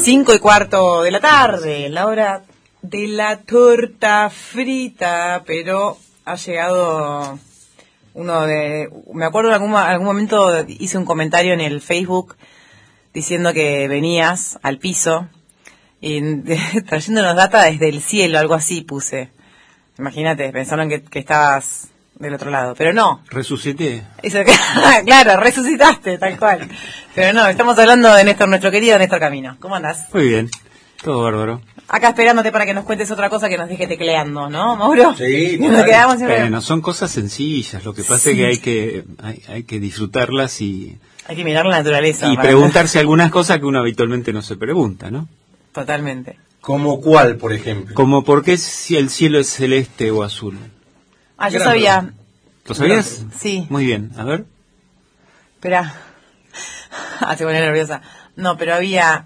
5:15 de la tarde, la hora de la torta frita, pero ha llegado uno de... Me acuerdo en algún momento hice un comentario en el Facebook diciendo que venías al piso y trayéndonos data desde el cielo, algo así puse. Imagínate, pensaron que estabas del otro lado, pero no. Resucité. Claro, resucitaste, tal cual. Pero no, estamos hablando de Néstor, nuestro querido Néstor Camino. ¿Cómo andás? Muy bien, todo bárbaro. Acá esperándote para que nos cuentes otra cosa que nos deje tecleando, ¿no, Mauro? Sí. Nos quedamos siempre... Bueno, son cosas sencillas, lo que pasa es que hay que disfrutarlas y... Hay que mirar la naturaleza. Y preguntarse algunas cosas que uno habitualmente no se pregunta, ¿no? Totalmente. ¿Como cuál, por ejemplo? Como por qué si el cielo es celeste o azul. Ah, yo sabía. ¿Lo sabías? Sí. Muy bien, a ver. Espera. Se pone nerviosa. No, pero había,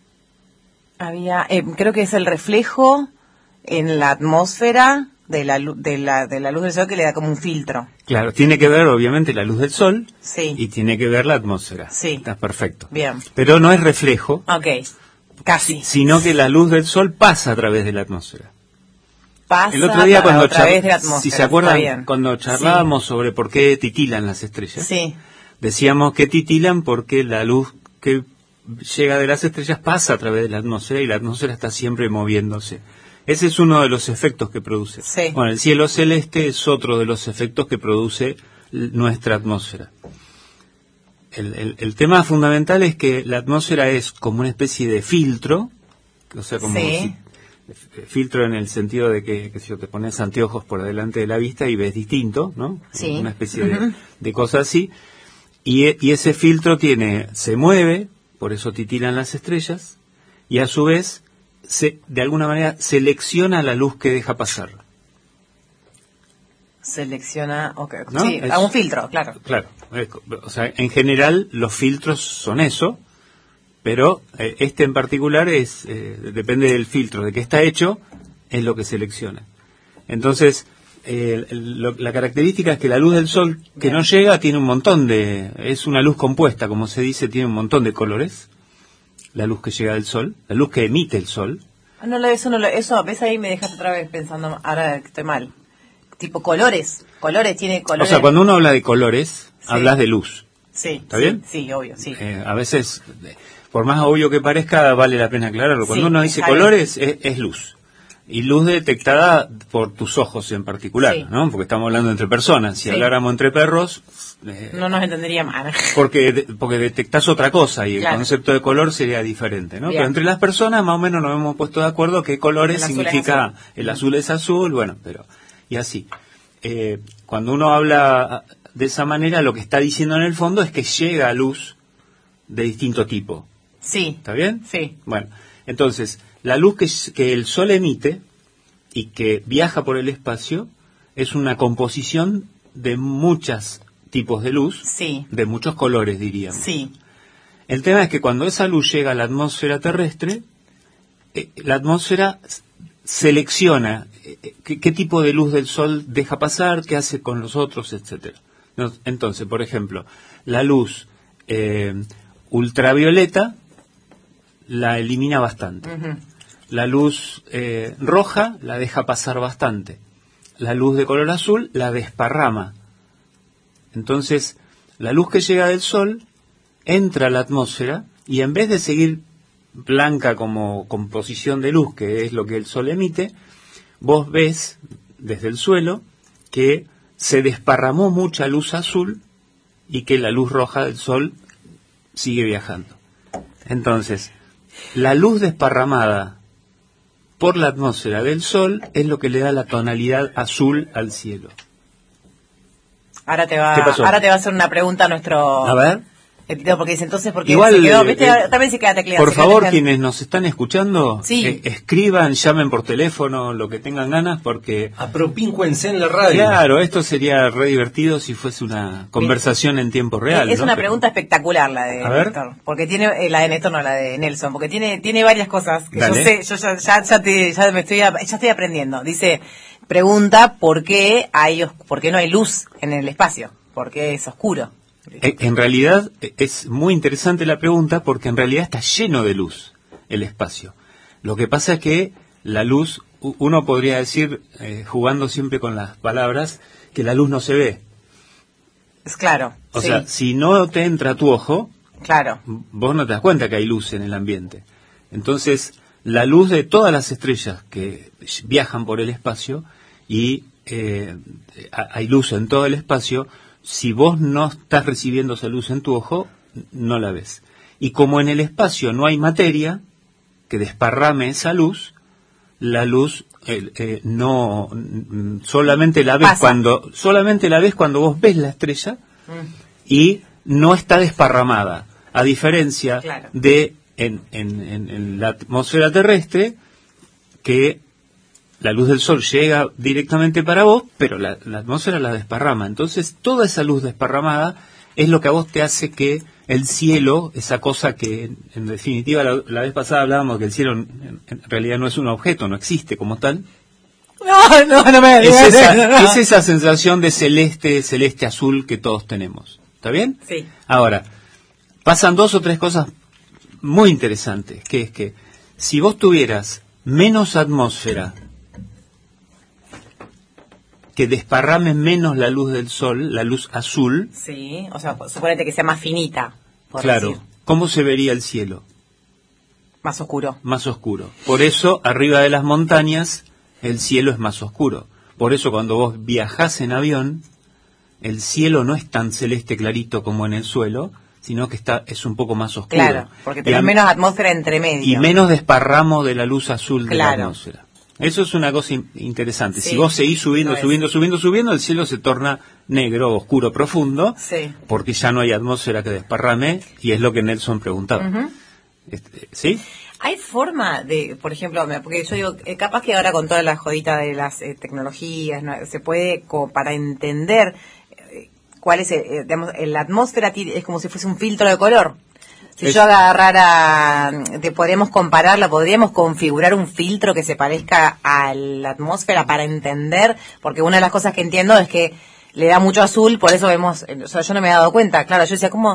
creo que es el reflejo en la atmósfera de la luz del sol que le da como un filtro. Claro, tiene que ver obviamente la luz del sol. Sí. Y tiene que ver la atmósfera. Sí. Está perfecto. Bien. Pero no es reflejo. Ok, casi. Sino que la luz del sol pasa a través de la atmósfera. Pasa el otro día a través de la atmósfera. Si se acuerdan, cuando charlábamos sobre por qué titilan las estrellas, sí, decíamos que titilan porque la luz que llega de las estrellas pasa a través de la atmósfera y la atmósfera está siempre moviéndose. Ese es uno de los efectos que produce. Sí. Bueno, el cielo celeste es otro de los efectos que produce nuestra atmósfera. El tema fundamental es que la atmósfera es como una especie de filtro, o sea, como filtro en el sentido de que si te pones anteojos por delante de la vista y ves distinto, ¿no? Sí. Una especie de cosa así. Y ese filtro se mueve, por eso titilan las estrellas, y a su vez, de alguna manera, selecciona la luz que deja pasar. Selecciona, ¿No? Sí, a un filtro, claro. Claro, o sea, en general los filtros son eso, pero este en particular depende del filtro, de qué está hecho, es lo que selecciona. Entonces, la característica es que la luz del sol que no llega tiene un montón es una luz compuesta, como se dice, tiene un montón de colores, la luz que llega del sol, la luz que emite el sol. Eso, ves ahí me dejas otra vez pensando, ahora que estoy mal. Tipo colores, tiene colores. O sea, cuando uno habla de colores, hablas de luz. Sí. ¿Está bien? Sí, obvio, sí. A veces, por más obvio que parezca, vale la pena aclararlo. Cuando uno dice colores, es luz. Y luz detectada por tus ojos en particular, sí, ¿no? Porque estamos hablando entre personas. Si habláramos entre perros... no nos entendería mal. Porque detectás otra cosa y el concepto de color sería diferente, ¿no? Bien. Pero entre las personas más o menos nos hemos puesto de acuerdo que colores significa... El azul es azul, bueno, pero... Y así. Cuando uno habla de esa manera, lo que está diciendo en el fondo es que llega luz de distinto tipo. Sí. ¿Está bien? Sí. Bueno, entonces, la luz que el sol emite y que viaja por el espacio es una composición de muchos tipos de luz, sí, de muchos colores, diríamos. Sí. El tema es que cuando esa luz llega a la atmósfera terrestre, la atmósfera selecciona qué tipo de luz del sol deja pasar, qué hace con los otros, etcétera. Entonces, por ejemplo, la luz ultravioleta la elimina bastante. La luz roja la deja pasar bastante. La luz de color azul la desparrama. Entonces, la luz que llega del sol entra a la atmósfera y en vez de seguir blanca como composición de luz, que es lo que el sol emite, vos ves desde el suelo que se desparramó mucha luz azul y que la luz roja del sol sigue viajando. Entonces, la luz desparramada por la atmósfera del sol es lo que le da la tonalidad azul al cielo. Ahora te va a hacer una pregunta a nuestro... A ver. Porque dice entonces, porque igual, se quedó, ¿viste? También se queda tecleando. Por favor, quienes nos están escuchando, sí, escriban, llamen por teléfono, lo que tengan ganas, porque... Apropíncuense en la radio. Claro, esto sería re divertido si fuese una conversación en tiemdo real. Es una pregunta espectacular la de Néstor, porque tiene, la de Néstor no, la de Nelson, porque tiene varias cosas que Dale. yo sé, ya estoy aprendiendo. Dice, pregunta por qué no hay luz en el espacio, por qué es oscuro. En realidad es muy interesante la pregunta porque en realidad está lleno de luz. el espacio. Lo que pasa es que la luz, uno podría decir, jugando siempre con las palabras, que la luz no se ve. Es claro. O sea, si no te entra a tu ojo, claro, vos no te das cuenta que hay luz en el ambiente. Entonces, la luz de todas las estrellas que viajan por el espacio y hay luz en todo el espacio, si vos no estás recibiendo esa luz en tu ojo, no la ves. Y como en el espacio no hay materia que desparrame esa luz, la luz no solamente la ves cuando vos ves la estrella y no está desparramada, a diferencia de en la atmósfera terrestre, que la luz del sol llega directamente para vos, pero la atmósfera la desparrama. Entonces, toda esa luz desparramada es lo que a vos te hace que el cielo, esa cosa que en definitiva la vez pasada hablábamos que el cielo en realidad no es un objeto, no existe como tal. No me digas. Es esa sensación de celeste azul que todos tenemos. ¿Está bien? Sí. Ahora, pasan 2 o 3 cosas muy interesantes, que es que si vos tuvieras menos atmósfera que desparrame menos la luz del sol, la luz azul. Sí, o sea, suponete que sea más finita, por claro, decir. ¿Cómo se vería el cielo? Más oscuro. Más oscuro. Por eso, arriba de las montañas, el cielo es más oscuro. Por eso, cuando vos viajás en avión, el cielo no es tan celeste clarito como en el suelo, sino que es un poco más oscuro. Claro, porque tenés menos atmósfera entre medio. Y menos desparramo de la luz azul de la atmósfera. Eso es una cosa interesante. Sí, si vos seguís subiendo, el cielo se torna negro, oscuro, profundo, porque ya no hay atmósfera que desparrame, y es lo que Nelson preguntaba. ¿Sí? ¿Hay forma de, por ejemplo, porque yo digo, capaz que ahora con toda la jodita de las tecnologías, ¿no? Se puede, como para entender cuál es, digamos, la atmósfera es como si fuese un filtro de color. Si yo agarrara, podríamos compararla, podríamos configurar un filtro que se parezca a la atmósfera para entender, porque una de las cosas que entiendo es que le da mucho azul, por eso vemos, o sea, yo no me he dado cuenta, claro, yo decía, ¿cómo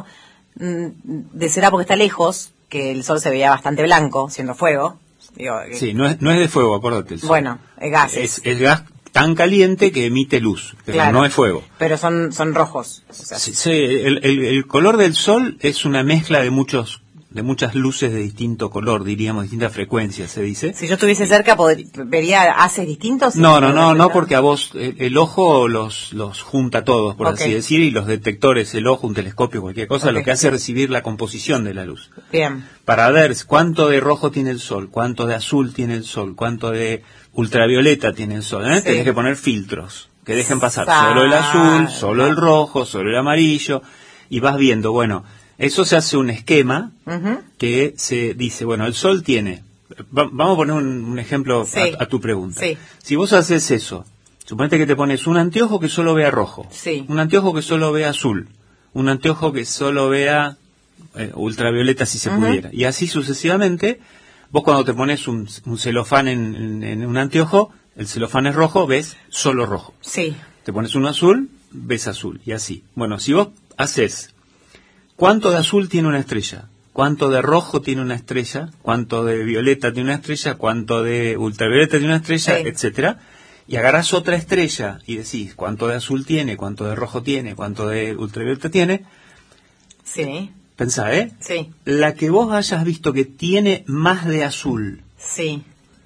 de será porque está lejos, que el sol se veía bastante blanco, siendo fuego? Digo, sí, no es de fuego, acuérdate. El sol. Bueno, es gas. Es gas tan caliente que emite luz, pero no es fuego. Pero son rojos. O sea, sí, el color del sol es una mezcla de muchas luces de distinto color, diríamos, distintas frecuencias, se dice. Si yo estuviese cerca, ¿vería haces distintos? No, porque a vos el ojo los junta todos, por así decir, y los detectores, el ojo, un telescopio, cualquier cosa, lo que hace es recibir la composición de la luz. Bien. Para ver cuánto de rojo tiene el sol, cuánto de azul tiene el sol, cuánto de ultravioleta tiene el sol, tenés que poner filtros que dejen pasar solo el azul, solo el rojo, solo el amarillo, y vas viendo, bueno, eso se hace un esquema que se dice, bueno, el sol tiene, vamos a poner un ejemplo a tu pregunta. Sí. Si vos haces eso, suponete que te pones un anteojo que solo vea rojo, un anteojo que solo vea azul, un anteojo que solo vea ultravioleta si se pudiera, y así sucesivamente. Vos cuando te pones un celofán en un anteojo, el celofán es rojo, ves solo rojo. Sí. Te pones uno azul, ves azul, y así. Bueno, si vos haces, ¿cuánto de azul tiene una estrella? ¿Cuánto de rojo tiene una estrella? ¿Cuánto de violeta tiene una estrella? ¿Cuánto de ultravioleta tiene una estrella? Etcétera. Y agarrás otra estrella y decís, ¿cuánto de azul tiene? ¿Cuánto de rojo tiene? ¿Cuánto de ultravioleta tiene? Sí. Pensá, Sí. La que vos hayas visto que tiene más de azul. Sí.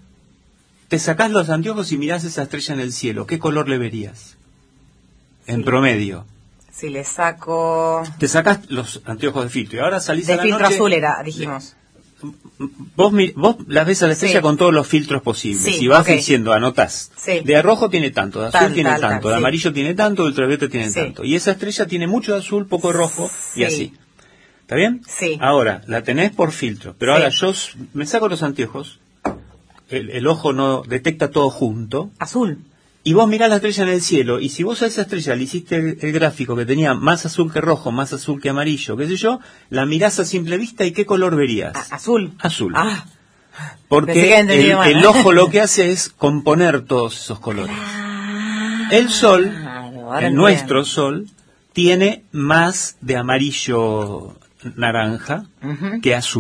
Te sacás los anteojos y mirás esa estrella en el cielo. ¿Qué color le verías? En promedio. Si le saco... Te sacás los anteojos de filtro y ahora salís a la noche... De filtro azul era, dijimos. Vos la ves a la estrella con todos los filtros posibles y vas diciendo, anotás. De rojo tiene tanto, de azul tiene tanto, de amarillo tiene tanto, de ultravioleta tiene tanto. Y esa estrella tiene mucho de azul, poco de rojo y así. ¿Está bien? Sí. Ahora, la tenés por filtro, pero ahora yo me saco los anteojos, el ojo no detecta todo junto. Azul. Y vos mirás la estrella en el cielo, y si vos a esa estrella le hiciste el gráfico que tenía más azul que rojo, más azul que amarillo, qué sé yo, la mirás a simple vista y ¿qué color verías? Azul. Azul. Ah. Porque el ojo lo que hace es componer todos esos colores. El sol, nuestro sol, tiene más de amarillo naranja que azul.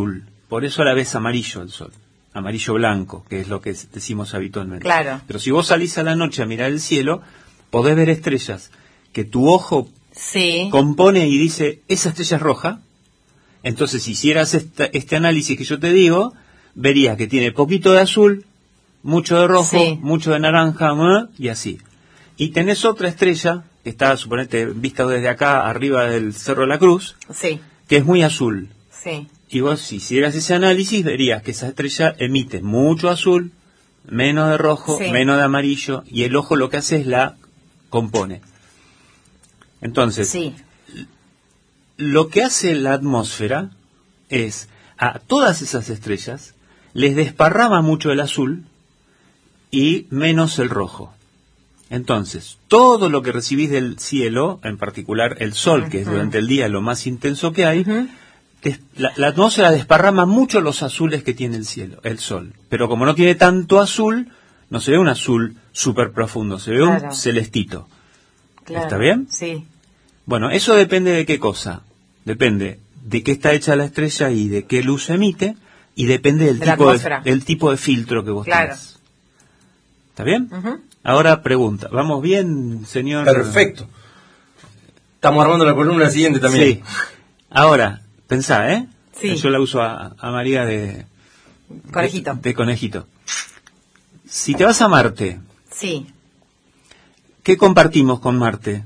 Por eso la ves amarillo el sol. Amarillo blanco, que es lo que decimos habitualmente. Claro. Pero si vos salís a la noche a mirar el cielo, podés ver estrellas que tu ojo Sí. compone y dice, esa estrella es roja. Entonces, si hicieras este análisis que yo te digo, verías que tiene poquito de azul, mucho de rojo, Sí. mucho de naranja, y así. Y tenés otra estrella, que está, suponete, vista desde acá, arriba del Cerro de la Cruz, Sí. que es muy azul. Sí. Y vos, si hicieras ese análisis, verías que esa estrella emite mucho azul, menos de rojo, Sí. menos de amarillo, y el ojo lo que hace es la compone. Entonces, Sí. lo que hace la atmósfera es, a todas esas estrellas, les desparrama mucho el azul y menos el rojo. Entonces, todo lo que recibís del cielo, en particular el sol, que es durante el día lo más intenso que hay, la atmósfera desparrama mucho los azules que tiene el cielo, el sol. Pero como no tiene tanto azul, no se ve un azul súper profundo, se ve Claro. un celestito. Claro. ¿Está bien? Sí. Bueno, eso depende de qué cosa. Depende de qué está hecha la estrella y de qué luz emite, y depende del De la atmósfera. del tipo de filtro que vos Claro. tenés. ¿Está bien? Ujú. Ahora pregunta. ¿Vamos bien, señor? Perfecto. Estamos armando la columna siguiente también. Sí. Ahora, pensá, ¿eh? Sí. Yo la uso a María de Conejito. de conejito. Si te vas a Marte, Sí. ¿qué compartimos con Marte?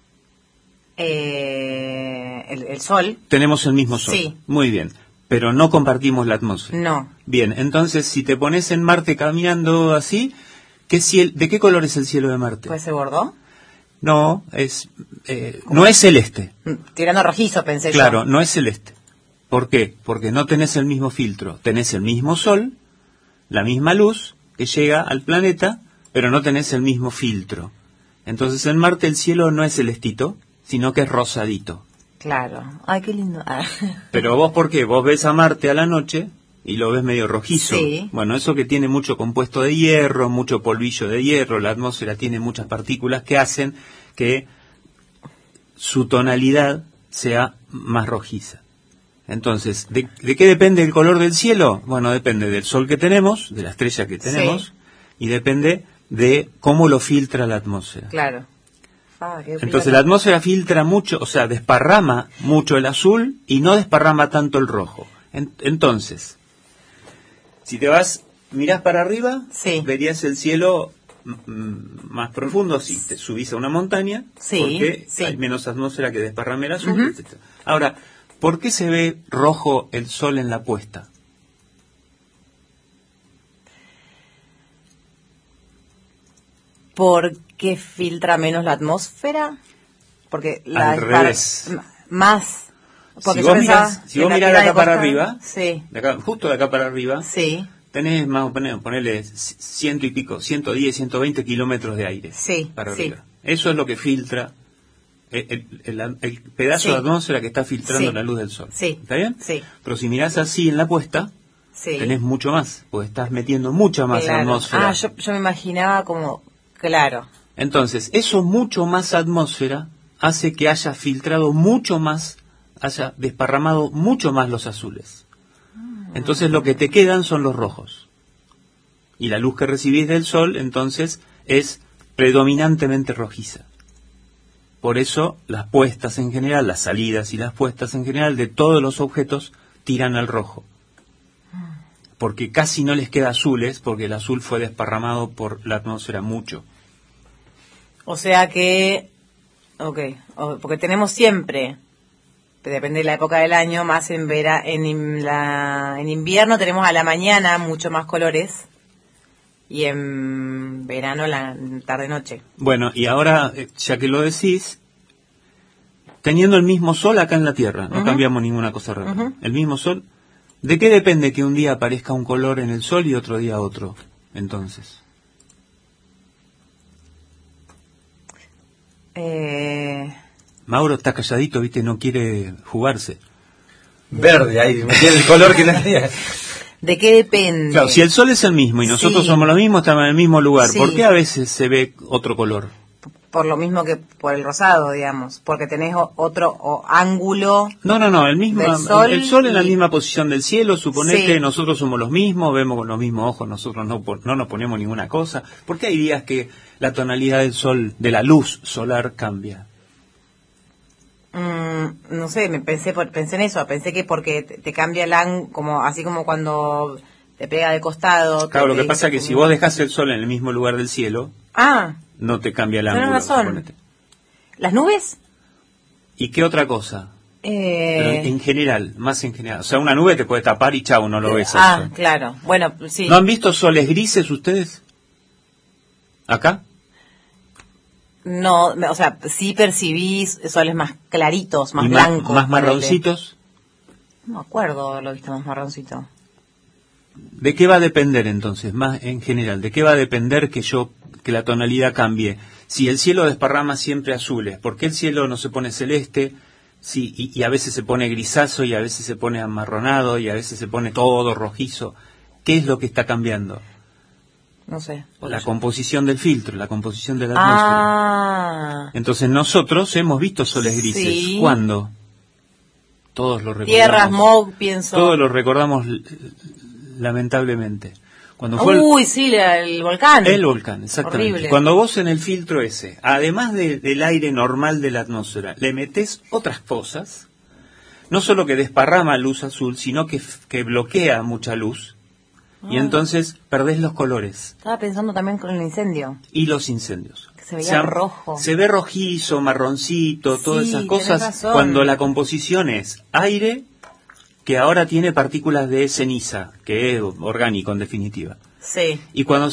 El sol. Tenemos el mismo sol. Sí. Muy bien. Pero no compartimos la atmósfera. No. Bien, entonces si te pones en Marte caminando así, ¿de qué color es el cielo de Marte? ¿Puede ser bordo? No, no es celeste. Tirando rojizo, pensé Claro, yo. no es celeste. ¿Por qué? Porque no tenés el mismo filtro. Tenés el mismo sol, la misma luz que llega al planeta, pero no tenés el mismo filtro. Entonces en Marte el cielo no es celestito, sino que es rosadito. Claro. Ay, qué lindo. Ah. Pero vos, ¿por qué? Vos ves a Marte a la noche y lo ves medio rojizo. Sí. Bueno, eso que tiene mucho compuesto de hierro, mucho polvillo de hierro, la atmósfera tiene muchas partículas que hacen que su tonalidad sea más rojiza. Entonces, ¿de qué depende el color del cielo? Bueno, depende del sol que tenemos, de la estrella que tenemos, Sí. y depende de cómo lo filtra la atmósfera. Claro. Ah, qué Entonces piola. la atmósfera filtra mucho, o sea, desparrama mucho el azul y no desparrama tanto el rojo. Entonces, si te mirás para arriba, Sí. verías el cielo más profundo si te subís a una montaña, Sí, porque sí. hay menos atmósfera que desparrame el azul, Ujú. etc. Ahora, ¿por qué se ve rojo el sol en la puesta? ¿Por qué filtra menos la atmósfera? Porque la Al revés. más. Porque Si yo vos pensaba mirás, si que vos la mirás de tierra acá para costa- arriba, Sí, justo de acá para arriba, sí, tenés más o menos, ponele 100 y pico, 110, 120 kilómetros de aire Sí, para sí. arriba. Eso es lo que filtra el pedazo Sí. de atmósfera que está filtrando Sí. la luz del sol. Sí. ¿Está bien? Sí. Pero si mirás así en la puesta, sí. tenés mucho más, porque estás metiendo mucha más Claro. atmósfera. Ah, yo me imaginaba como, claro. Entonces, eso mucho más atmósfera hace que haya filtrado mucho más, haya desparramado mucho más los azules. Entonces lo que te quedan son los rojos. Y la luz que recibís del sol, entonces, es predominantemente rojiza. Por eso las puestas en general, las salidas y las puestas en general de todos los objetos tiran al rojo. Porque casi no les queda azules, porque el azul fue desparramado por la atmósfera mucho. O sea que, porque tenemos siempre, depende de la época del año, más en en invierno tenemos a la mañana mucho más colores y en verano la tarde-noche. Bueno, y ahora, ya que lo decís, teniendo el mismo sol acá en la Tierra, no Ujú. cambiamos ninguna cosa rara, Ujú. el mismo sol, ¿de qué depende que un día aparezca un color en el sol y otro día otro? Entonces, Mauro está calladito, viste, no quiere jugarse. Verde, ahí, me tiene el color que tenía. ¿De qué depende? Claro, si el sol es el mismo y nosotros Sí. somos lo mismo, estamos en el mismo lugar, Sí. ¿por qué a veces se ve otro color? por lo mismo que por el rosado, digamos, porque tenés otro ángulo. No, el sol en la y... misma posición del cielo. Suponé Sí. que nosotros somos los mismos, vemos con los mismos ojos, nosotros no nos ponemos ninguna cosa. ¿Por qué hay días que la tonalidad del sol, de la luz solar, cambia? No sé, pensé en eso, pensé que porque te cambia el ángulo, como así como cuando te pega de costado. Claro, lo que pasa es que si vos dejás el sol en el mismo lugar del cielo, no te cambia el ángulo. Tienes razón. Suponete. ¿Las nubes? ¿Y qué otra cosa? Pero en general, más en general. O sea, una nube te puede tapar y chau, no lo ves. Al sol. Claro. Bueno, sí. ¿No han visto soles grises ustedes? ¿Acá? No, o sea, sí percibí soles más claritos, más blancos. Más marroncitos. No me acuerdo lo que visto más marroncito. ¿De qué va a depender entonces, más en general? ¿De qué va a depender que la tonalidad cambie? Si el cielo desparrama siempre azules, ¿por qué el cielo no se pone celeste? Sí, y a veces se pone grisáceo, y a veces se pone amarronado, y a veces se pone todo rojizo. ¿Qué es lo que está cambiando? No sé. La composición del filtro, la composición de la atmósfera. Entonces nosotros hemos visto soles grises. Sí. ¿Cuándo? Todos lo recordamos. Tierra, smog, pienso. Todos lo recordamos lamentablemente. Cuando fue el volcán. El volcán, exactamente. Horrible. Cuando vos en el filtro ese, además del aire normal de la atmósfera, le metés otras cosas, no solo que desparrama luz azul, sino que bloquea mucha luz, y entonces perdés los colores. Estaba pensando también con el incendio. Y los incendios. Que se veía rojo. Se ve rojizo, marroncito, todas esas cosas, razón. cuando la composición es aire, que ahora tiene partículas de ceniza, que es orgánico en definitiva. Sí. Y cuando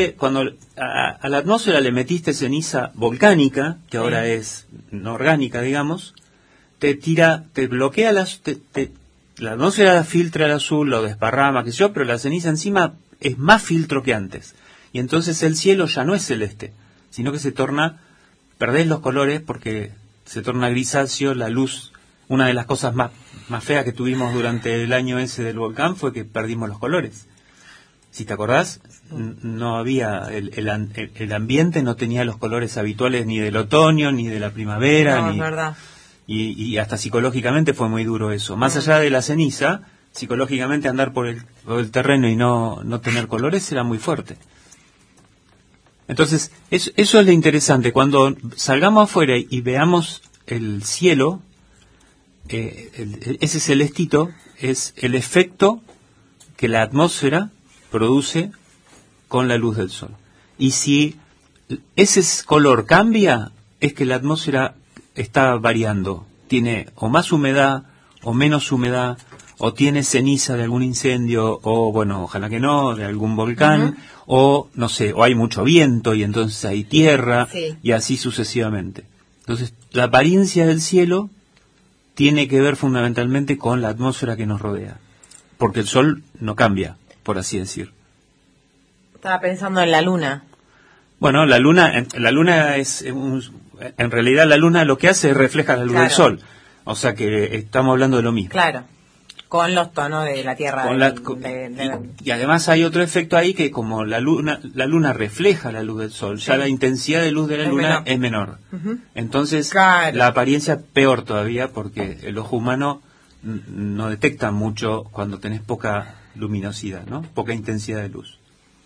a la atmósfera le metiste ceniza volcánica, que ahora es no orgánica, digamos, te bloquea la atmósfera filtra el azul, lo desparrama, qué sé yo, pero la ceniza encima es más filtro que antes. Y entonces el cielo ya no es celeste, sino que perdés los colores porque se torna grisáceo, la luz. Una de las cosas más feas que tuvimos durante el año ese del volcán fue que perdimos los colores. Si te acordás, no había, el ambiente no tenía los colores habituales ni del otoño, ni de la primavera. No, es verdad. Y hasta psicológicamente fue muy duro eso. Más allá de la ceniza, psicológicamente andar por el terreno y no tener colores era muy fuerte. Entonces, eso es lo interesante. Cuando salgamos afuera y veamos el cielo, ese celestito es el efecto que la atmósfera produce con la luz del sol. Y si ese color cambia, es que la atmósfera está variando. Tiene o más humedad o menos humedad, o tiene ceniza de algún incendio, o bueno, ojalá que no, de algún volcán, o no sé, o hay mucho viento y entonces hay tierra, y así sucesivamente. Entonces, la apariencia del cielo tiene que ver fundamentalmente con la atmósfera que nos rodea, porque el sol no cambia, por así decir. Estaba pensando en la luna. Bueno, la luna es en realidad la luna lo que hace es refleja la luz del sol, o sea que estamos hablando de lo mismo. Claro, con los tonos de la Tierra. Y además hay otro efecto ahí que como la luna refleja la luz del sol, ya la intensidad de luz de la luna es menor. Entonces la apariencia peor todavía porque el ojo humano no detecta mucho cuando tenés poca luminosidad, ¿no? Poca intensidad de luz.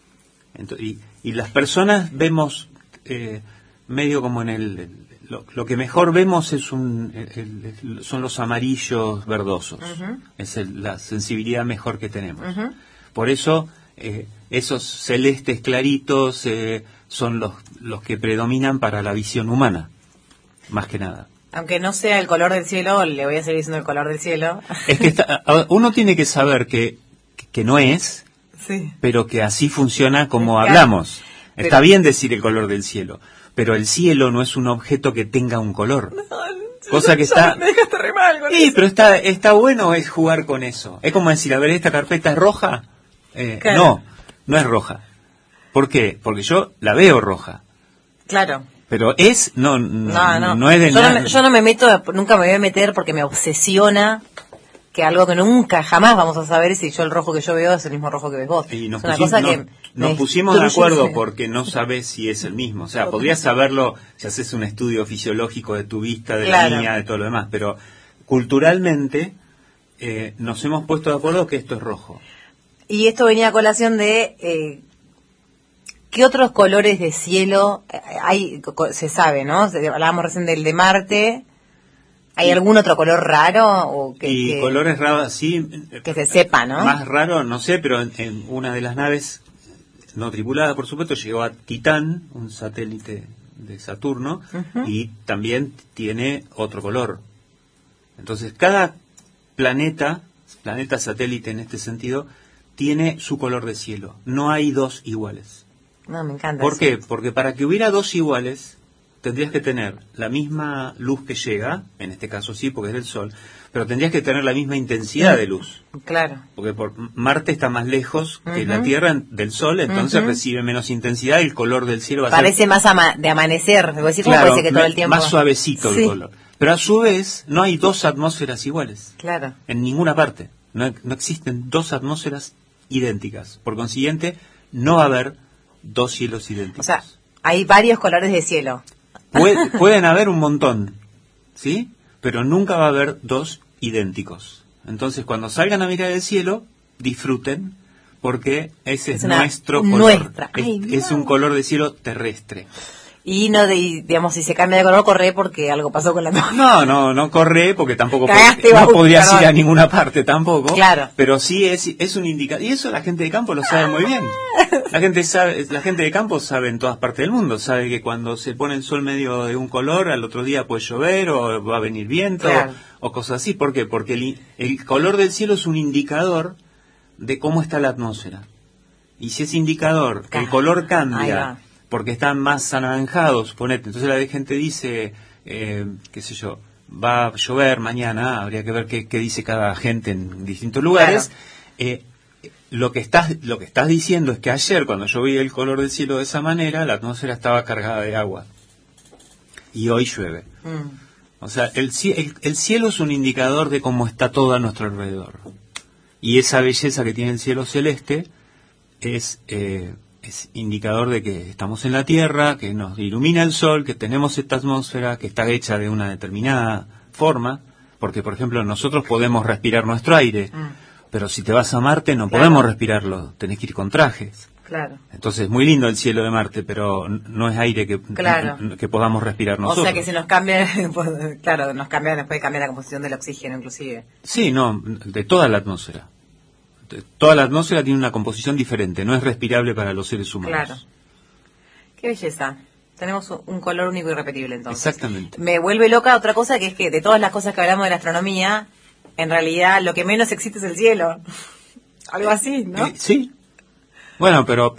Y las personas vemos medio como en lo que mejor vemos son los amarillos verdosos. Es la sensibilidad mejor que tenemos. Por eso esos celestes claritos son los que predominan para la visión humana, más que nada. Aunque no sea el color del cielo, le voy a seguir diciendo el color del cielo. Es que uno tiene que saber que no es, pero que así funciona como hablamos. Está bien decir el color del cielo, pero el cielo no es un objeto que tenga un color. Cosa que está... Me dejaste re mal con eso. Pero está bueno es jugar con eso. Es como decir, a ver, ¿esta carpeta es roja? Claro. No es roja. ¿Por qué? Porque yo la veo roja. Claro. Pero no es de yo nada. Yo no me meto, nunca me voy a meter porque me obsesiona que algo que nunca, jamás vamos a saber si el rojo que yo veo es el mismo rojo que ves vos. Y nos es una pusimos, cosa no, que nos pusimos de acuerdo porque no sabés si es el mismo. O sea, podrías saberlo si haces un estudio fisiológico de tu vista, de Claro. la mía, de todo lo demás, pero culturalmente nos hemos puesto de acuerdo que esto es rojo. Y esto venía a colación de ¿qué otros colores de cielo hay? Se sabe, ¿no? Hablábamos recién del de Marte. ¿Hay algún otro color raro? O que Colores raros así. Que se sepa, ¿no? Más raro, no sé, pero en una de las naves, no tripulada por supuesto, llegó a Titán, un satélite de Saturno, y también tiene otro color. Entonces, cada planeta satélite en este sentido, tiene su color de cielo. No hay dos iguales. No, me encanta. ¿Por eso. qué? Porque para que hubiera dos iguales, tendrías que tener la misma luz que llega, en este caso sí, porque es del Sol, pero tendrías que tener la misma intensidad de luz. Claro. Porque Marte está más lejos que la Tierra del Sol, entonces recibe menos intensidad y el color del cielo va a Parece ser... más de amanecer. ¿Cómo Claro, parece que todo el tiempo? más suavecito Sí. el color. Pero a su vez, no hay dos atmósferas iguales. Claro. En ninguna parte. No existen dos atmósferas idénticas. Por consiguiente, no va a haber dos cielos idénticos. O sea, hay varios colores de cielo. Pueden haber un montón, ¿sí? Pero nunca va a haber dos idénticos. Entonces, cuando salgan a mirar el cielo, disfruten, porque ese es nuestro color. Nuestra. Ay, Es un color de cielo terrestre. Y no, digamos, si se cambia de color, corre porque algo pasó con la nave. No corre, porque tampoco Cagaste, no Babu, podrías perdón. ir a ninguna parte tampoco. Claro. Pero sí es un indicador. Y eso la gente de campo lo sabe muy bien. La gente de campo sabe en todas partes del mundo. Sabe que cuando se pone el sol medio de un color, al otro día puede llover o va a venir viento Claro. o cosas así. ¿Por qué? Porque el color del cielo es un indicador de cómo está la atmósfera. Y si ese indicador, el color Ahí cambia, va. porque están más anaranjados, ponete. Entonces la gente dice, qué sé yo, va a llover mañana, habría que ver qué dice cada gente en distintos lugares. Lo que estás diciendo es que ayer, cuando yo vi el color del cielo de esa manera, la atmósfera estaba cargada de agua. Y hoy llueve. O sea, el cielo es un indicador de cómo está todo a nuestro alrededor. Y esa belleza que tiene el cielo celeste es indicador de que estamos en la Tierra, que nos ilumina el Sol, que tenemos esta atmósfera que está hecha de una determinada forma, porque, por ejemplo, nosotros podemos respirar nuestro aire, pero si te vas a Marte no podemos respirarlo, tenés que ir con trajes. Claro. Entonces es muy lindo el cielo de Marte, pero no es aire que podamos respirar nosotros. O sea que si nos cambia, claro, nos puede cambiar la composición del oxígeno inclusive. Sí, no, de toda la atmósfera. Toda la atmósfera tiene una composición diferente, no es respirable para los seres humanos. Claro. Qué belleza. Tenemos un color único y irrepetible entonces. Exactamente. Me vuelve loca otra cosa, que es que de todas las cosas que hablamos de la astronomía, en realidad lo que menos existe es el cielo. Algo así, ¿no? Sí. Bueno, pero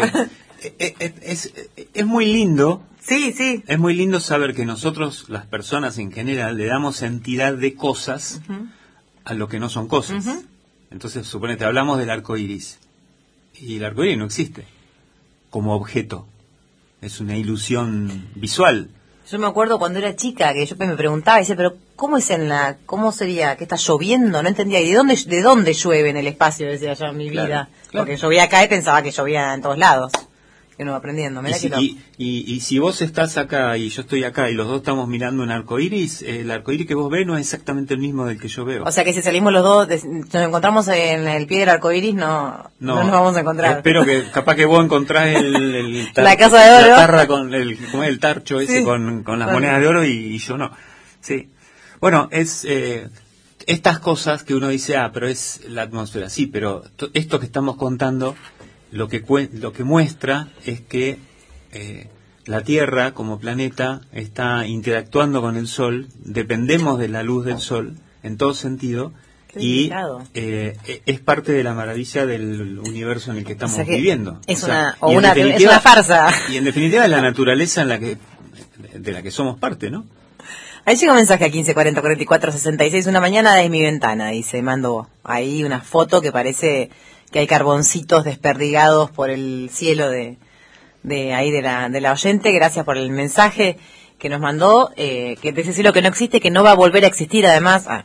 es muy lindo. Sí, sí. Es muy lindo saber que nosotros, las personas en general, le damos entidad de cosas a lo que no son cosas. Entonces, suponete, hablamos del arco iris. Y el arco iris no existe como objeto. Es una ilusión visual. Yo me acuerdo cuando era chica que yo me preguntaba, decía, pero ¿cómo sería que está lloviendo? No entendía. ¿Y de dónde llueve en el espacio? Decía yo en mi vida. Claro. Porque llovía acá y pensaba que llovía en todos lados. Que uno va aprendiendo. Mirá Y si vos estás acá y yo estoy acá y los dos estamos mirando un arco iris, el arco iris que vos ves no es exactamente el mismo del que yo veo. O sea que si salimos los dos, nos encontramos en el pie del arco iris, no nos vamos a encontrar. Espero que capaz que vos encontrás la casa de oro. La tarra con ¿cómo es el tarcho ese Sí. con las monedas de oro y yo no. Sí. Bueno, es estas cosas que uno dice, pero es la atmósfera. Sí, pero esto que estamos contando lo que muestra es que la Tierra como planeta está interactuando con el Sol, dependemos de la luz del Sol en todo sentido. Y es parte de la maravilla del universo en el que estamos viviendo. Es una farsa. Y en definitiva es la naturaleza de la que somos parte, ¿no? Ahí llega un mensaje a 15404466, una mañana desde mi ventana, y se mandó ahí una foto que parece que hay carboncitos desperdigados por el cielo de la oyente. Gracias por el mensaje que nos mandó, que de ese cielo que no existe, que no va a volver a existir además.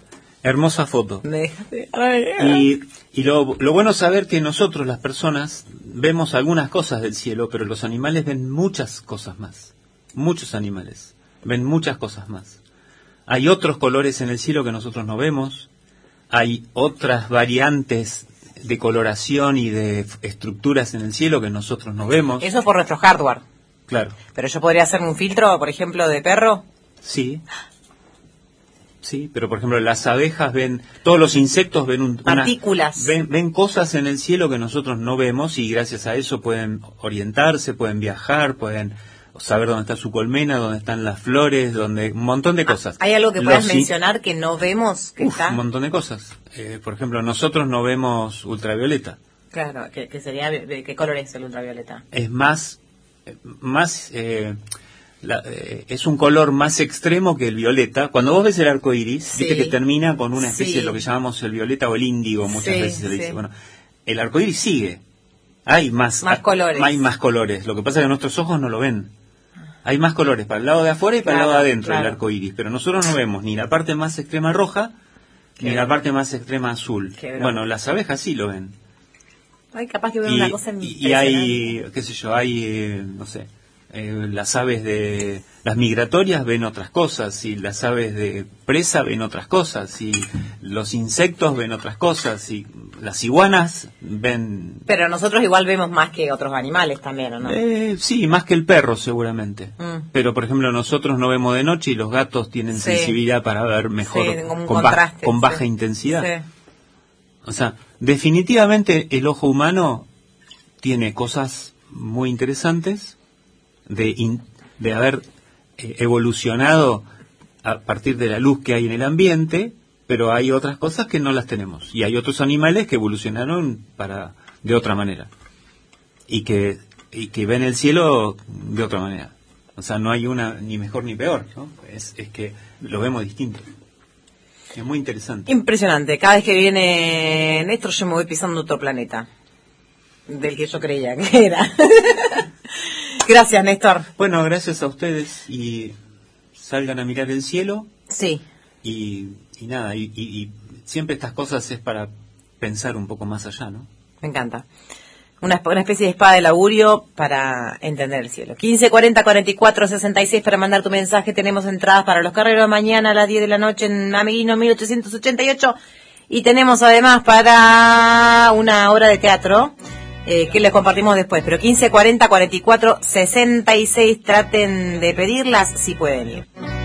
Hermosa foto. Me dejaste... Ay, Y lo bueno es saber que nosotros, las personas, vemos algunas cosas del cielo, pero los animales ven muchas cosas más. Muchos animales ven muchas cosas más. Hay otros colores en el cielo que nosotros no vemos. Hay otras variantes de coloración y de estructuras en el cielo que nosotros no vemos. Eso es por nuestro hardware. Claro. Pero yo podría hacer un filtro, por ejemplo, de perro. Sí. Sí, pero por ejemplo las abejas ven, todos los insectos ven partículas. Ven cosas en el cielo que nosotros no vemos y gracias a eso pueden orientarse, pueden viajar, pueden saber dónde está su colmena, dónde están las flores, un montón de cosas. ¿Hay algo que puedas mencionar que no vemos? Un montón de cosas. Por ejemplo, nosotros no vemos ultravioleta. Claro, que sería, ¿de qué color es el ultravioleta? Es es un color más extremo que el violeta. Cuando vos ves el arco iris, Sí. viste que termina con una especie Sí. de lo que llamamos el violeta o el índigo, muchas Sí, veces se le dice. sí. Bueno, el arco iris sigue. Hay más colores. Hay más colores. Lo que pasa es que nuestros ojos no lo ven. Hay más colores para el lado de afuera y para el lado de adentro del arco iris. Pero nosotros no vemos ni la parte más extrema roja ni la parte más extrema azul. Bueno, las abejas sí lo ven. Ay, capaz que veo una cosa y hay, qué sé yo, no sé, las aves las migratorias ven otras cosas, y las aves de presa ven otras cosas, y los insectos ven otras cosas, y las iguanas ven... Pero nosotros igual vemos más que otros animales también, ¿o no? Sí, más que el perro seguramente. Pero por ejemplo nosotros no vemos de noche y los gatos tienen sensibilidad para ver mejor, con baja intensidad. Sí. O sea, definitivamente el ojo humano tiene cosas muy interesantes de haber evolucionado a partir de la luz que hay en el ambiente, pero hay otras cosas que no las tenemos. Y hay otros animales que evolucionaron de otra manera. Y que ven el cielo de otra manera. O sea, no hay una ni mejor ni peor, ¿no? Es que lo vemos distinto. Es muy interesante. Impresionante. Cada vez que viene Néstor yo me voy pisando otro planeta. Del que yo creía que era. Gracias, Néstor. Bueno, gracias a ustedes. Y salgan a mirar el cielo. Sí. Y nada, y siempre estas cosas es para pensar un poco más allá, ¿no? Me encanta. Una especie de espada del augurio para entender el cielo. 15 40 44 66 para mandar tu mensaje. Tenemos entradas para los carreros mañana a las 10 de la noche en Ameguino 1888. Y tenemos además para una obra de teatro que les compartimos después. Pero 15 40 44 66, traten de pedirlas si pueden ir.